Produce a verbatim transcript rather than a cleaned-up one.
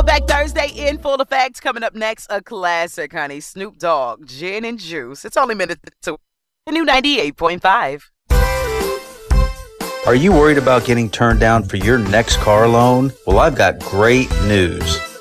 Throwback Thursday in full effect. Coming up next, a classic, honey. Snoop Dogg, Gin and Juice. It's only minutes to the new ninety-eight point five. Are you worried about getting turned down for your next car loan? Well, I've got great news.